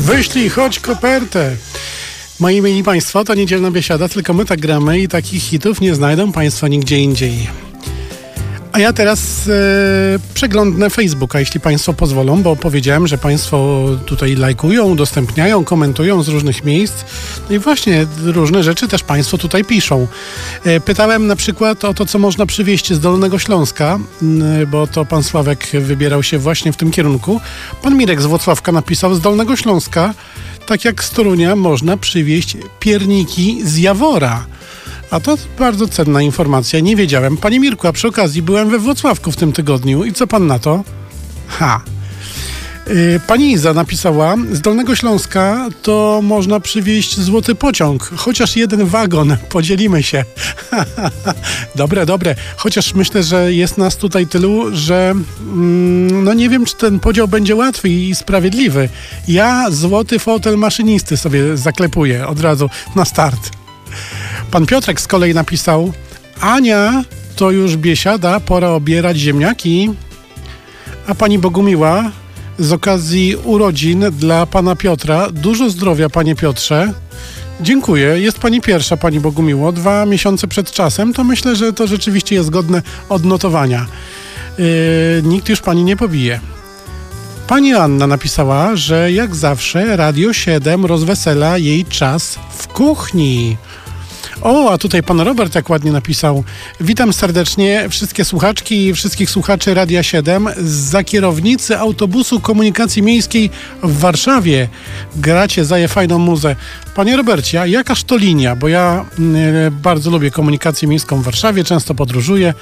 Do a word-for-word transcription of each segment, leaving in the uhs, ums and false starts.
Wyślij, chodź kopertę. Moi mili Państwo, to niedzielna biesiada, tylko my tak gramy i takich hitów nie znajdą Państwo nigdzie indziej. A ja teraz e, przeglądnę Facebooka, jeśli Państwo pozwolą, bo powiedziałem, że Państwo tutaj lajkują, udostępniają, komentują z różnych miejsc. No i właśnie różne rzeczy też Państwo tutaj piszą. E, pytałem na przykład o to, co można przywieźć z Dolnego Śląska, m, bo to Pan Sławek wybierał się właśnie w tym kierunku. Pan Mirek z Włocławka napisał: z Dolnego Śląska, tak jak z Torunia, można przywieźć pierniki z Jawora. A to bardzo cenna informacja, nie wiedziałem. Panie Mirku, a przy okazji byłem we Włocławku w tym tygodniu i co pan na to? Ha! Yy, pani Iza napisała: z Dolnego Śląska to można przywieźć złoty pociąg, chociaż jeden wagon, podzielimy się. Dobre, dobre. Chociaż myślę, że jest nas tutaj tylu, że mm, no nie wiem, czy ten podział będzie łatwy i sprawiedliwy. Ja złoty fotel maszynisty sobie zaklepuję od razu na start. Pan Piotrek z kolei napisał: Ania, to już biesiada, pora obierać ziemniaki. A pani Bogumiła z okazji urodzin dla pana Piotra: dużo zdrowia, panie Piotrze. Dziękuję, jest pani pierwsza, pani Bogumiło, dwa miesiące przed czasem, to myślę, że to rzeczywiście jest godne odnotowania. Yy, nikt już pani nie pobije. Pani Anna napisała, że jak zawsze Radio siedem rozwesela jej czas w kuchni. O, a tutaj pan Robert jak ładnie napisał: witam serdecznie wszystkie słuchaczki i wszystkich słuchaczy Radia siedem zza kierownicy autobusu komunikacji miejskiej w Warszawie. Gracie, zaje fajną muzę. Panie Robercie, a jakaż to linia? Bo ja y, bardzo lubię komunikację miejską w Warszawie, często podróżuję,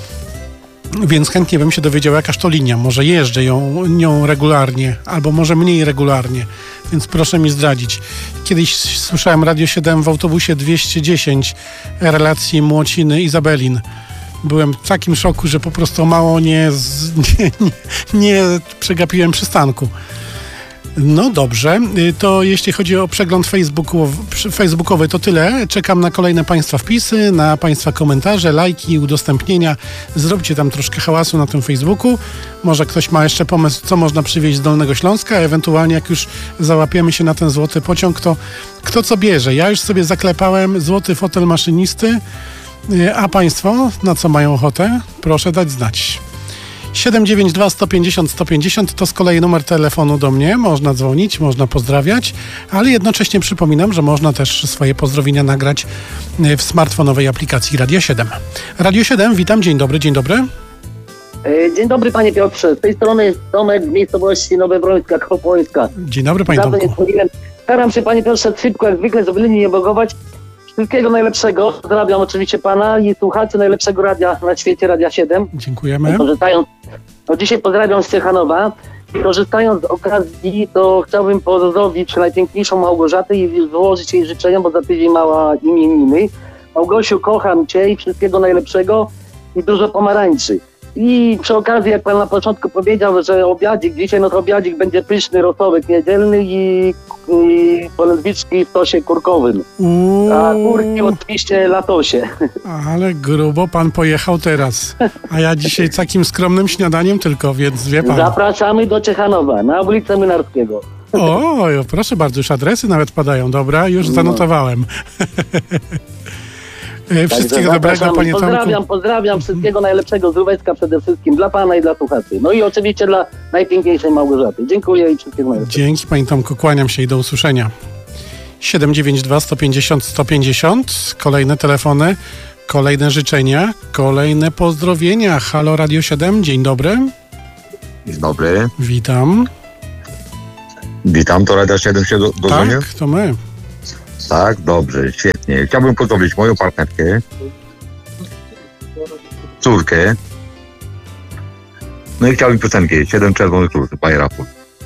więc chętnie bym się dowiedział, jakaż to linia. Może jeżdżę ją, nią regularnie, albo może mniej regularnie, więc proszę mi zdradzić. Kiedyś słyszałem Radio siedem w autobusie dwieście dziesięć relacji Młociny-Izabelin. Byłem w takim szoku, że po prostu mało nie, z, nie, nie, nie przegapiłem przystanku. No dobrze, to jeśli chodzi o przegląd Facebooku, facebookowy, to tyle. Czekam na kolejne Państwa wpisy, na Państwa komentarze, lajki, udostępnienia. Zróbcie tam troszkę hałasu na tym Facebooku. Może ktoś ma jeszcze pomysł, co można przywieźć z Dolnego Śląska, a ewentualnie jak już załapiemy się na ten złoty pociąg, to kto co bierze. Ja już sobie zaklepałem złoty fotel maszynisty, a Państwo na co mają ochotę? Proszę dać znać. siedem dziewięć dwa sto pięćdziesiąt sto pięćdziesiąt to z kolei numer telefonu do mnie. Można dzwonić, można pozdrawiać, ale jednocześnie przypominam, że można też swoje pozdrowienia nagrać w smartfonowej aplikacji Radia siedem. Radio siedem, witam, dzień dobry, dzień dobry. Dzień dobry, panie Piotrze. Z tej strony jest Tomek z miejscowości Nowobrońska, Kopońska. Dzień dobry, panie Tomku. Staram się, panie Piotrze, szybko, jak zwykle, żeby linii nie bogować. Wszystkiego najlepszego. Pozdrawiam oczywiście pana i słuchaczy najlepszego radia na świecie, Radia siedem. Dziękujemy. Korzystając, no dzisiaj pozdrawiam z Ciechanowa. Korzystając z okazji, to chciałbym pozdrowić najpiękniejszą Małgorzatę i złożyć jej życzenia, bo za tydzień mała imieniny. Małgosiu, kocham cię i wszystkiego najlepszego i dużo pomarańczy. I przy okazji, jak pan na początku powiedział, że obiadzik dzisiaj, no to obiadzik będzie pyszny, rosołek niedzielny i, i polędwiczki w sosie kurkowym. Uuu. A kurki oczywiście latosie. Ale grubo pan pojechał teraz. A ja dzisiaj takim skromnym śniadaniem tylko, więc wie pan. Zapraszamy do Ciechanowa, na ulicę Mynarskiego. O, proszę bardzo, już adresy nawet padają. Dobra, już zanotowałem. Wszystkiego dobrego, panie Tomku. Pozdrawiam, pozdrawiam, wszystkiego najlepszego z Rówecka przede wszystkim dla pana i dla słuchaczy. No i oczywiście dla najpiękniejszej Małgorzaty. Dziękuję i wszystkiego najlepszego. Dzięki, panie Tomku, kłaniam się i do usłyszenia. siedem dziewięć dwa sto pięćdziesiąt sto pięćdziesiąt, kolejne telefony, kolejne życzenia, kolejne pozdrowienia. Halo Radio siedem, dzień dobry. Dzień dobry. Witam. Witam, to Radio siedem się do, dozwonię? Tak, to my. Tak, dobrze, świetnie. Chciałbym pozdrowić moją partnerkę, córkę, no i chciałbym piosenkę Siedem Czerwonych Róż, panie Rafał.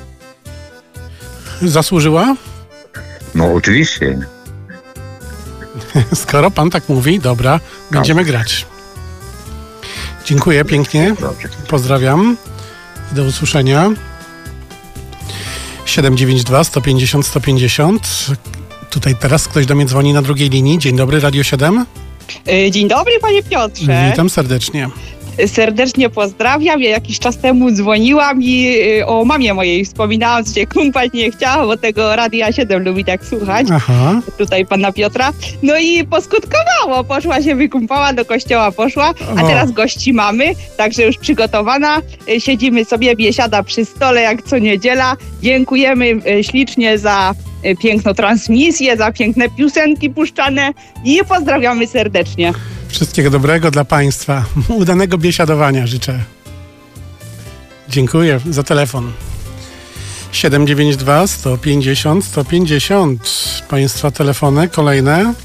Zasłużyła? No oczywiście. Skoro pan tak mówi, dobra, będziemy grać. Dziękuję pięknie. Dobrze. Pozdrawiam. Do usłyszenia. siedem dziewięć dwa sto pięćdziesiąt sto pięćdziesiąt. Tutaj teraz ktoś do mnie dzwoni na drugiej linii. Dzień dobry, Radio siedem. Dzień dobry, panie Piotrze. Witam serdecznie. serdecznie pozdrawiam. Ja jakiś czas temu dzwoniłam i o mamie mojej wspominałam, że się kąpać nie chciała, bo tego Radia siedem lubi tak słuchać. Aha. Tutaj pana Piotra. No i poskutkowało. Poszła się wykąpała, do kościoła poszła, a O. teraz gości mamy, także już przygotowana. Siedzimy sobie, biesiada przy stole jak co niedziela. Dziękujemy ślicznie za piękną transmisję, za piękne piosenki puszczane i pozdrawiamy serdecznie. Wszystkiego dobrego dla państwa. Udanego biesiadowania życzę. Dziękuję za telefon. siedem dziewięć dwa, sto pięćdziesiąt, sto pięćdziesiąt. Państwa telefony kolejne.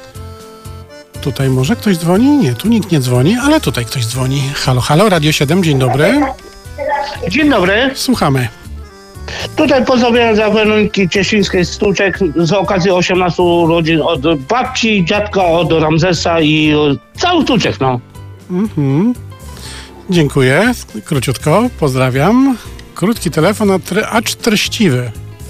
Tutaj może ktoś dzwoni? Nie, tu nikt nie dzwoni, ale tutaj ktoś dzwoni. Halo, halo, Radio siedem, dzień dobry. Dzień dobry. Słuchamy. Tutaj pozdrawiam za Weroniki Cieszyńskiej Stuczek z okazji osiemnastu urodzin od babci, dziadka, od Ramzesa i cały Stuczek, no. Mhm. Dziękuję. Króciutko, pozdrawiam. Krótki telefon, a tre- acz treściwy.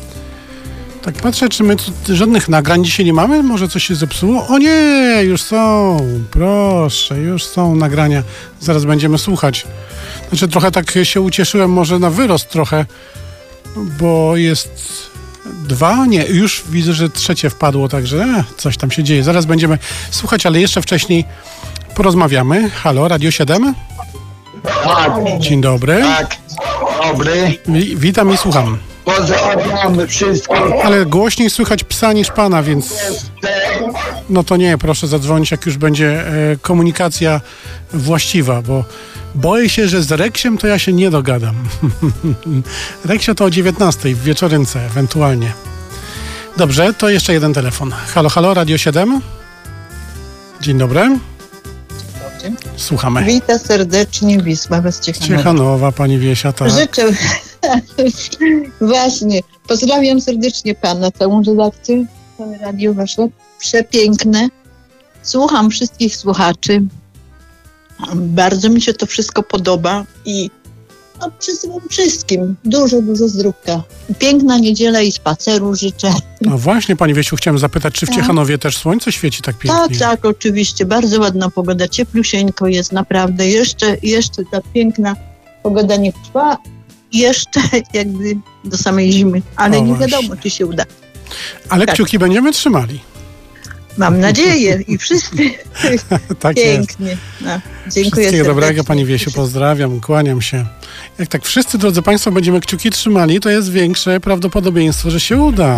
Tak patrzę, czy my tu żadnych nagrań dzisiaj nie mamy? Może coś się zepsuło? O nie, już są. Proszę, już są nagrania. Zaraz będziemy słuchać. Znaczy trochę tak się ucieszyłem, może na wyrost trochę, bo jest dwa, nie, już widzę, że trzecie wpadło, także e, coś tam się dzieje. Zaraz będziemy słuchać, ale jeszcze wcześniej porozmawiamy. Halo, Radio siedem? Tak, Dzień dobry. tak, dobry. Wi- witam i słucham. Pozdrawiamy wszystkich. Ale głośniej słychać psa niż pana, więc no to nie, proszę zadzwonić, jak już będzie e, komunikacja właściwa, bo boję się, że z Reksiem to ja się nie dogadam. Reksio to o dziewiętnastej w wieczorynce ewentualnie. Dobrze, to jeszcze jeden telefon. Halo, halo, Radio siedem? Dzień dobry. Słuchamy. Witam serdecznie, Wisława z Ciechanowa. Ciechanowa, pani Wiesia, tak. Życzę, właśnie, pozdrawiam serdecznie pana, całą redakcję, całe radio wasze, przepiękne. Słucham wszystkich słuchaczy. Bardzo mi się to wszystko podoba i no, przysyłam wszystkim dużo, dużo zdrówka. Piękna niedziela i spaceru życzę. No właśnie, pani Wiesiu, chciałem zapytać, czy w Tak. Ciechanowie też słońce świeci tak Tak, pięknie? tak, oczywiście. Bardzo ładna pogoda, cieplusieńko jest naprawdę. Jeszcze, jeszcze ta piękna pogoda nie trwa. Jeszcze jakby do samej zimy. Ale O, nie właśnie. wiadomo, czy się uda. Ale tak. kciuki będziemy trzymali. Mam nadzieję i wszyscy Tak jest. pięknie. No, dziękuję Wszystkiego dobrego, serdecznie. pani Wiesiu, pozdrawiam, kłaniam się. Jak tak wszyscy, drodzy państwo, będziemy kciuki trzymali, to jest większe prawdopodobieństwo, że się uda.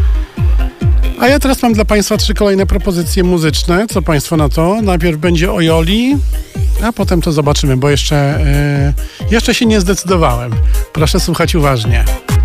A ja teraz mam dla państwa trzy kolejne propozycje muzyczne. Co państwo na to? Najpierw będzie o Joli, a potem to zobaczymy, bo jeszcze, yy, jeszcze się nie zdecydowałem. Proszę słuchać uważnie.